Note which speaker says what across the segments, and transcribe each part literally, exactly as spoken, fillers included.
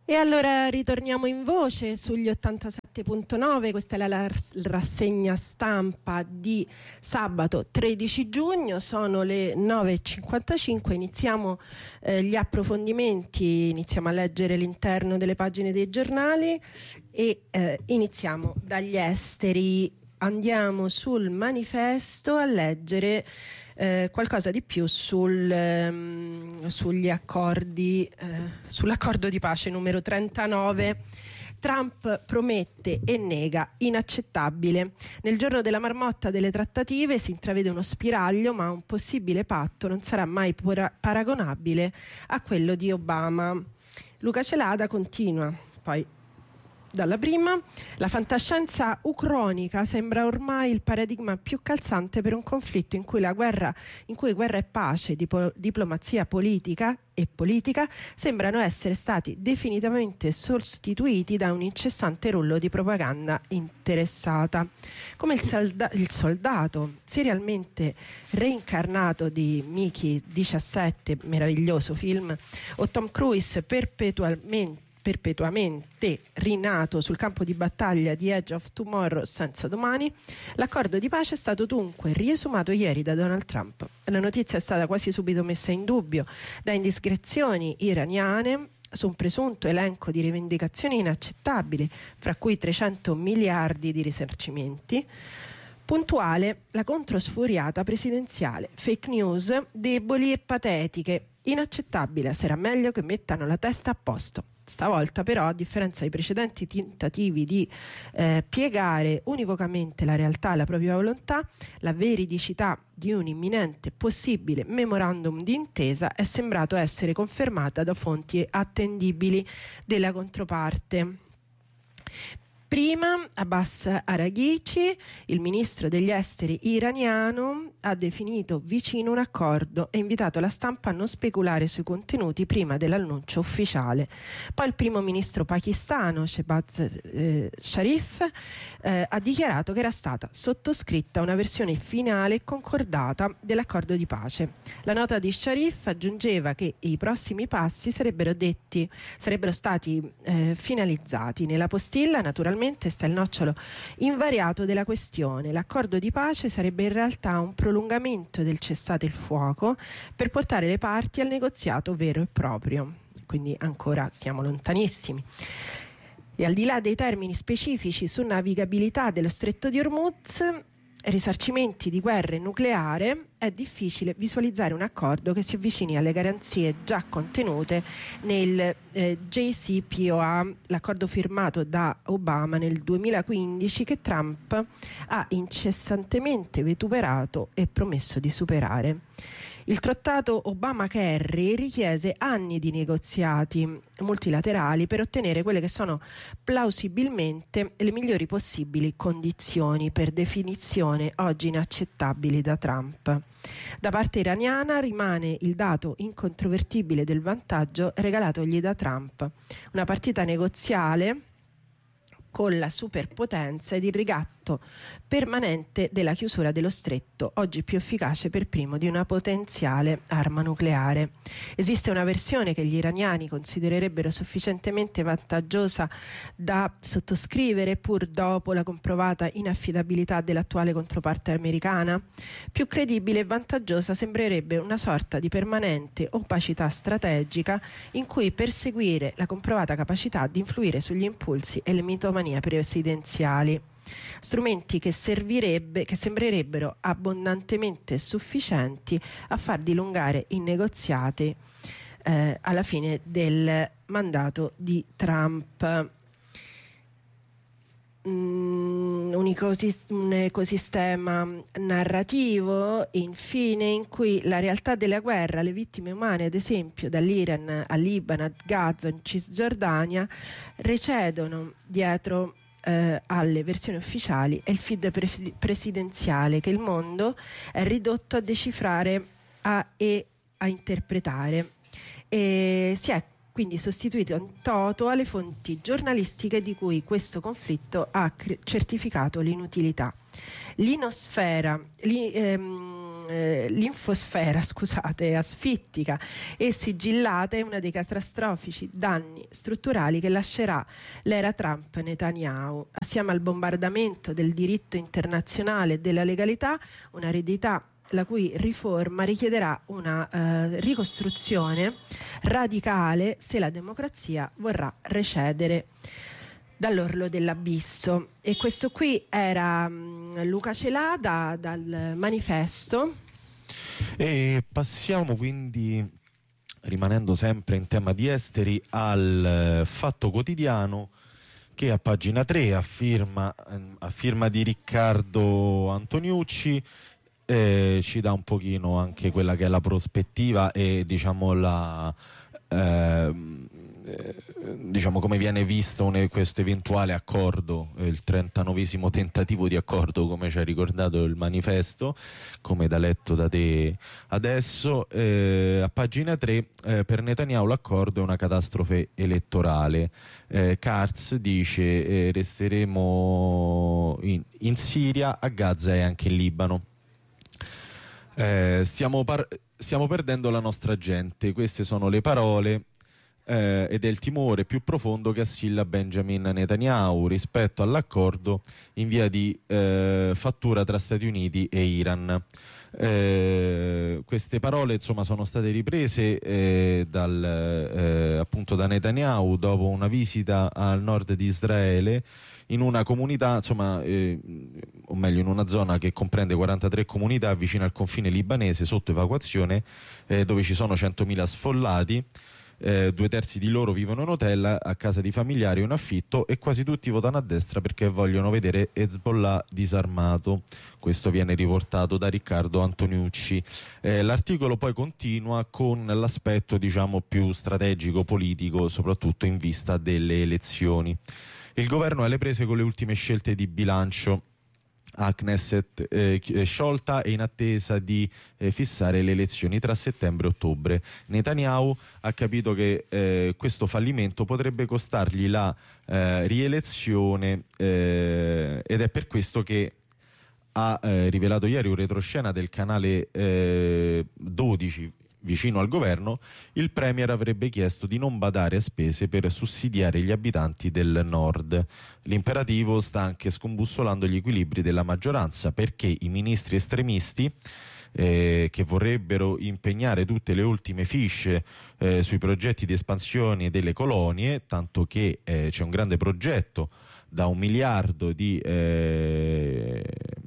Speaker 1: E allora ritorniamo in voce sugli ottantasette punto nove, questa è la, la rassegna stampa di sabato tredici giugno, sono le nove e cinquantacinque, iniziamo eh, gli approfondimenti, iniziamo a leggere l'interno delle pagine dei giornali e eh, iniziamo dagli esteri, andiamo sul Manifesto a leggere Eh, qualcosa di più sul, ehm, sugli accordi, eh, sull'accordo di pace numero trentanove. Trump promette e nega, inaccettabile. Nel giorno della marmotta delle trattative si intravede uno spiraglio, ma un possibile patto non sarà mai pura- paragonabile a quello di Obama. Luca Celada continua, poi dalla prima, la fantascienza ucronica sembra ormai il paradigma più calzante per un conflitto in cui la guerra, in cui guerra e pace, dipo, diplomazia politica e politica sembrano essere stati definitivamente sostituiti da un incessante rullo di propaganda interessata. Come il, solda, il soldato serialmente reincarnato di Mickey diciassette, meraviglioso film, o Tom Cruise perpetualmente perpetuamente rinato sul campo di battaglia di Edge of Tomorrow senza domani, l'accordo di pace è stato dunque riesumato ieri da Donald Trump. La notizia è stata quasi subito messa in dubbio da indiscrezioni iraniane su un presunto elenco di rivendicazioni inaccettabili, fra cui trecento miliardi di risarcimenti. Puntuale la controsfuriata presidenziale, fake news deboli e patetiche, inaccettabile, sarà meglio che mettano la testa a posto. Stavolta però, a differenza dei precedenti tentativi di eh, piegare univocamente la realtà alla propria volontà, la veridicità di un imminente possibile memorandum di intesa è sembrato essere confermata da fonti attendibili della controparte. Prima, Abbas Araghchi, il ministro degli esteri iraniano, ha definito vicino un accordo e invitato la stampa a non speculare sui contenuti prima dell'annuncio ufficiale. Poi il primo ministro pakistano, Shehbaz eh, Sharif, eh, ha dichiarato che era stata sottoscritta una versione finale e concordata dell'accordo di pace. La nota di Sharif aggiungeva che i prossimi passi sarebbero detti, sarebbero stati eh, finalizzati. Nella postilla, naturalmente, sta il nocciolo invariato della questione. L'accordo di pace sarebbe in realtà un prolungamento del cessate il fuoco per portare le parti al negoziato vero e proprio. Quindi ancora siamo lontanissimi. E al di là dei termini specifici su navigabilità dello stretto di Hormuz, risarcimenti di guerra nucleare, è difficile visualizzare un accordo che si avvicini alle garanzie già contenute nel eh, J C P O A, l'accordo firmato da Obama nel duemilaquindici che Trump ha incessantemente vituperato e promesso di superare. Il trattato Obama-Kerry richiese anni di negoziati multilaterali per ottenere quelle che sono plausibilmente le migliori possibili condizioni, per definizione oggi inaccettabili da Trump. Da parte iraniana rimane il dato incontrovertibile del vantaggio regalatogli da Trump, una partita negoziale con la superpotenza ed il rigatto permanente della chiusura dello stretto, oggi più efficace per primo di una potenziale arma nucleare. Esiste una versione che gli iraniani considererebbero sufficientemente vantaggiosa da sottoscrivere pur dopo la comprovata inaffidabilità dell'attuale controparte americana? Più credibile e vantaggiosa sembrerebbe una sorta di permanente opacità strategica in cui perseguire la comprovata capacità di influire sugli impulsi e le mitomanie presidenziali, strumenti che servirebbe, che sembrerebbero abbondantemente sufficienti a far dilungare i negoziati eh, alla fine del mandato di Trump. Mm, un, ecosist- un ecosistema narrativo, infine, in cui la realtà della guerra, le vittime umane, ad esempio dall'Iran al Libano, a Gaza, in Cisgiordania, recedono dietro eh, alle versioni ufficiali e il feed pre- presidenziale che il mondo è ridotto a decifrare a, e a interpretare, e si è quindi sostituito in toto alle fonti giornalistiche di cui questo conflitto ha cre- certificato l'inutilità. L'inosfera, li, ehm, eh, l'infosfera, scusate, asfittica e sigillata è uno dei catastrofici danni strutturali che lascerà l'era Trump-Netanyahu. Assieme al bombardamento del diritto internazionale e della legalità, un'eredità la cui riforma richiederà una eh, ricostruzione radicale se la democrazia vorrà recedere dall'orlo dell'abisso. E questo qui era mh, Luca Celada dal Manifesto.
Speaker 2: E passiamo quindi, rimanendo sempre in tema di esteri, al Fatto Quotidiano, che a pagina tre a firma, a firma di Riccardo Antoniucci eh, ci dà un pochino anche quella che è la prospettiva e diciamo la eh, diciamo come viene visto un, questo eventuale accordo, il trentanovesimo tentativo di accordo, come ci ha ricordato il Manifesto, come da letto da te adesso. Eh, a pagina tre, eh, per Netanyahu l'accordo è una catastrofe elettorale. eh, Katz dice eh, resteremo in, in Siria, a Gaza e anche in Libano. Eh, stiamo, par- stiamo perdendo la nostra gente, queste sono le parole eh, ed è il timore più profondo che assilla Benjamin Netanyahu rispetto all'accordo in via di eh, fattura tra Stati Uniti e Iran. Eh, queste parole insomma sono state riprese eh, dal, eh, appunto da Netanyahu dopo una visita al nord di Israele, in una comunità, insomma, eh, o meglio in una zona che comprende quarantatré comunità vicino al confine libanese sotto evacuazione, eh, dove ci sono centomila sfollati. Eh, due terzi di loro vivono in hotel, a casa di familiari o in affitto, e quasi tutti votano a destra perché vogliono vedere Hezbollah disarmato. Questo viene riportato da Riccardo Antoniucci. Eh, l'articolo poi continua con l'aspetto diciamo più strategico politico, soprattutto in vista delle elezioni. Il governo è alle prese con le ultime scelte di bilancio a Knesset eh, sciolta e in attesa di eh, fissare le elezioni tra settembre e ottobre. Netanyahu ha capito che eh, questo fallimento potrebbe costargli la eh, rielezione eh, ed è per questo che ha eh, rivelato ieri un retroscena del canale eh, dodici vicino al governo. Il premier avrebbe chiesto di non badare a spese per sussidiare gli abitanti del nord. L'imperativo sta anche scombussolando gli equilibri della maggioranza, perché i ministri estremisti eh, che vorrebbero impegnare tutte le ultime fisce eh, sui progetti di espansione delle colonie, tanto che eh, c'è un grande progetto da un miliardo di eh,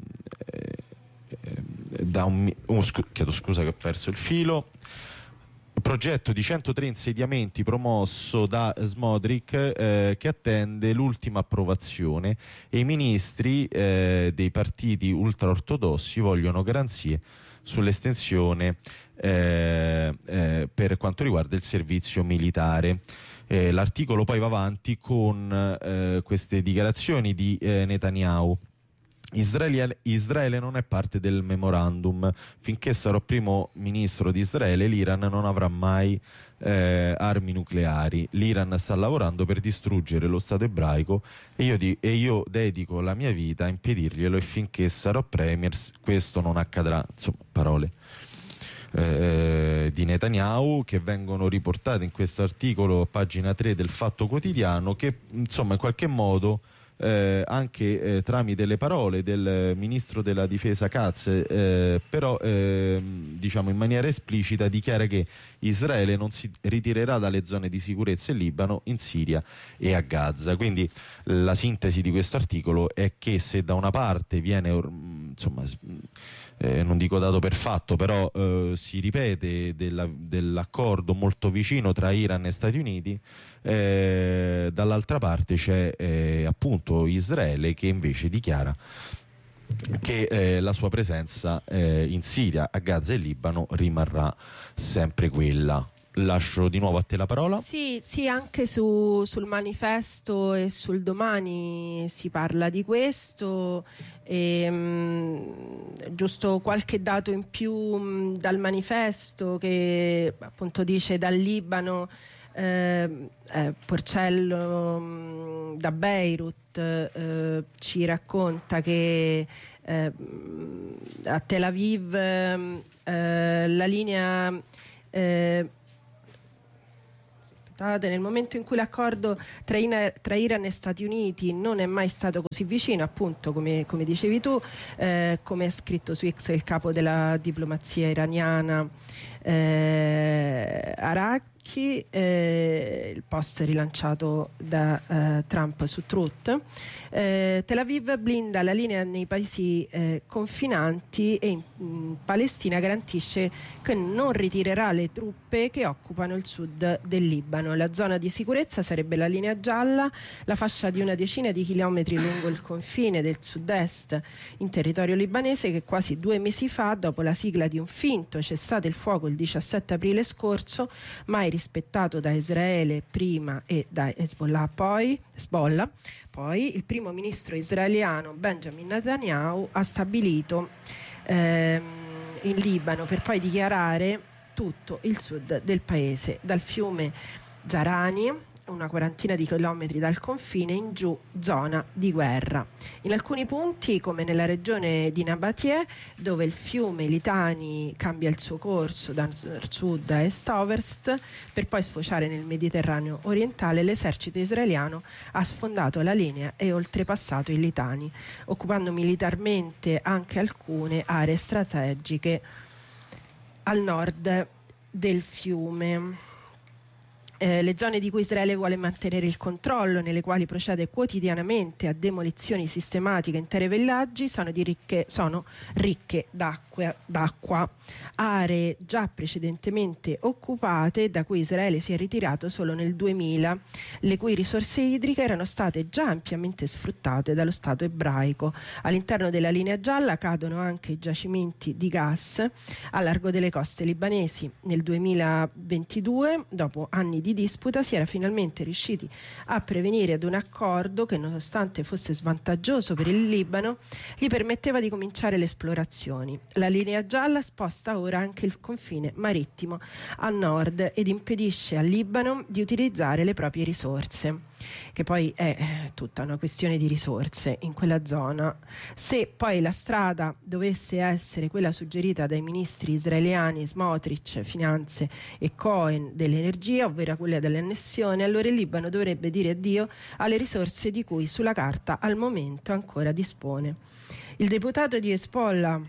Speaker 2: da un oh, scu- chiedo scusa che ho perso il filo progetto di centotré insediamenti promosso da Smodrik eh, che attende l'ultima approvazione, e i ministri eh, dei partiti ultraortodossi vogliono garanzie sull'estensione eh, eh, per quanto riguarda il servizio militare. Eh, l'articolo poi va avanti con eh, queste dichiarazioni di eh, Netanyahu. Israele, Israele non è parte del memorandum. Finché sarò primo ministro di Israele, l'Iran non avrà mai eh, armi nucleari. L'Iran sta lavorando per distruggere lo Stato ebraico e io, di, e io dedico la mia vita a impedirglielo, e finché sarò premier questo non accadrà. Insomma, parole eh, di Netanyahu che vengono riportate in questo articolo, pagina tre del Fatto Quotidiano, che insomma in qualche modo Eh, anche eh, tramite le parole del ministro della difesa Katz, eh, però eh, diciamo in maniera esplicita dichiara che Israele non si ritirerà dalle zone di sicurezza in Libano, in Siria e a Gaza. Quindi la sintesi di questo articolo è che se da una parte viene insomma eh, non dico dato per fatto, però eh, si ripete della, dell'accordo molto vicino tra Iran e Stati Uniti, eh, dall'altra parte c'è eh, appunto Israele che invece dichiara che eh, la sua presenza eh, in Siria, a Gaza e Libano rimarrà sempre quella. Lascio di nuovo a te la parola.
Speaker 1: Sì, sì, anche su, sul Manifesto e sul Domani si parla di questo. E, mh, giusto qualche dato in più mh, dal Manifesto, che appunto dice dal Libano eh, eh, Porcello mh, da Beirut eh, ci racconta che eh, a Tel Aviv eh, la linea eh, nel momento in cui l'accordo tra, in, tra Iran e Stati Uniti non è mai stato così vicino, appunto come, come dicevi tu, eh, come è scritto su X il capo della diplomazia iraniana eh, Araki, eh, il post rilanciato da eh, Trump su Truth. eh, Tel Aviv blinda la linea nei paesi eh, confinanti e in, in Palestina garantisce che non ritirerà le truppe che occupano il sud del Libano. La zona di sicurezza sarebbe la linea gialla, la fascia di una decina di chilometri lungo il confine del sud-est in territorio libanese, che quasi due mesi fa, dopo la sigla di un finto cessate il fuoco il diciassette aprile scorso, mai rispettato da Israele prima e da Hezbollah poi, Hezbollah, poi il primo ministro israeliano Benjamin Netanyahu ha stabilito ehm, in Libano, per poi dichiarare tutto il sud del paese, dal fiume Zarani, una quarantina di chilometri dal confine, in giù zona di guerra. In alcuni punti, come nella regione di Nabatie, dove il fiume Litani cambia il suo corso da sud a est-ovest per poi sfociare nel Mediterraneo orientale, l'esercito israeliano ha sfondato la linea e oltrepassato il Litani, occupando militarmente anche alcune aree strategiche al nord del fiume. Eh, le zone di cui Israele vuole mantenere il controllo, nelle quali procede quotidianamente a demolizioni sistematiche interi villaggi, sono, di ricche, sono ricche d'acqua, d'acqua, aree già precedentemente occupate da cui Israele si è ritirato solo nel duemila, le cui risorse idriche erano state già ampiamente sfruttate dallo Stato ebraico. All'interno della linea gialla cadono anche i giacimenti di gas a largo delle coste libanesi. Nel duemilaventidue, dopo anni di di disputa, si era finalmente riusciti a prevenire ad un accordo che, nonostante fosse svantaggioso per il Libano, gli permetteva di cominciare le esplorazioni. La linea gialla sposta ora anche il confine marittimo a nord ed impedisce al Libano di utilizzare le proprie risorse, che poi è tutta una questione di risorse in quella zona. Se poi la strada dovesse essere quella suggerita dai ministri israeliani Smotrich, Finanze, e Cohen dell'energia, ovvero quella dell'annessione, allora il Libano dovrebbe dire addio alle risorse di cui sulla carta al momento ancora dispone. Il deputato di Hezbollah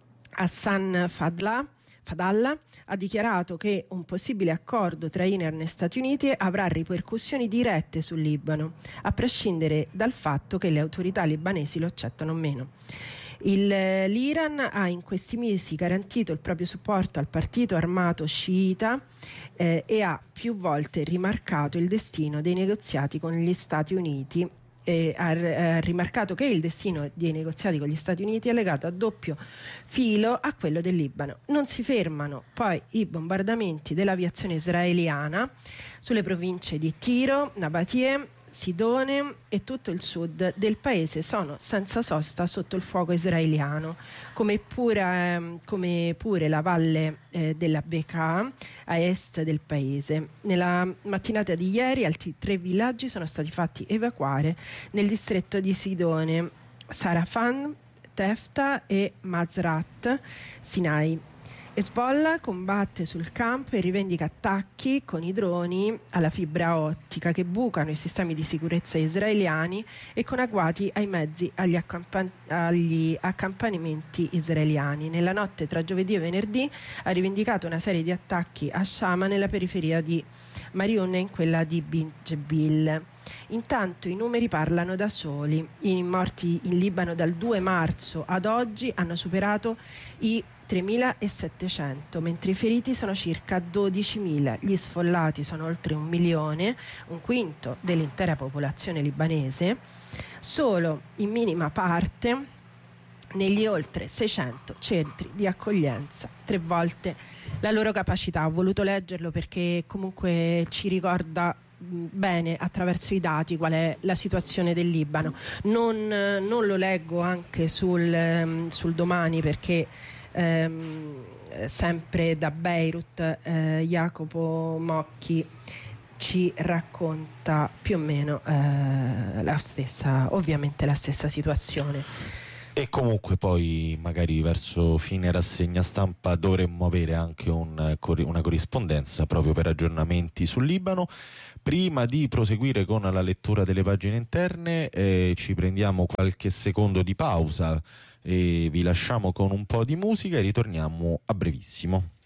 Speaker 1: Hassan Fadlah Fadallah ha dichiarato che un possibile accordo tra Iran e Stati Uniti avrà ripercussioni dirette sul Libano, a prescindere dal fatto che le autorità libanesi lo accettano o meno. Il, L'Iran ha in questi mesi garantito il proprio supporto al partito armato sciita eh, e ha più volte rimarcato il destino dei negoziati con gli Stati Uniti. Eh, ha, ha rimarcato che il destino dei negoziati con gli Stati Uniti è legato a doppio filo a quello del Libano. Non si fermano poi i bombardamenti dell'aviazione israeliana sulle province di Tiro, Nabatie, Sidone e tutto il sud del paese sono senza sosta sotto il fuoco israeliano, come pure, come pure la valle eh, della Bekaa a est del paese. Nella mattinata di ieri altri tre villaggi sono stati fatti evacuare nel distretto di Sidone, Sarafan, Tefta e Mazrat Sinai. Hezbollah combatte sul campo e rivendica attacchi con i droni alla fibra ottica che bucano i sistemi di sicurezza israeliani e con agguati ai mezzi agli, accampan- agli accampanimenti israeliani. Nella notte tra giovedì e venerdì ha rivendicato una serie di attacchi a Shama nella periferia di Mariun e in quella di Binjabil. Intanto i numeri parlano da soli. I morti in Libano dal due marzo ad oggi hanno superato i tremilasettecento, mentre i feriti sono circa dodicimila. Gli sfollati sono oltre un milione, un quinto dell'intera popolazione libanese, solo in minima parte negli oltre seicento centri di accoglienza, tre volte la loro capacità. Ho voluto leggerlo perché comunque ci ricorda bene attraverso i dati qual è la situazione del Libano. Non, non lo leggo anche sul, sul Domani perché ehm, sempre da Beirut eh, Jacopo Mocchi ci racconta più o meno eh, la stessa, ovviamente la stessa situazione.
Speaker 2: E comunque poi magari verso fine rassegna stampa dovremmo avere anche un, una corrispondenza proprio per aggiornamenti sul Libano. Prima di proseguire con la lettura delle pagine interne eh, ci prendiamo qualche secondo di pausa e vi lasciamo con un po' di musica e ritorniamo a brevissimo.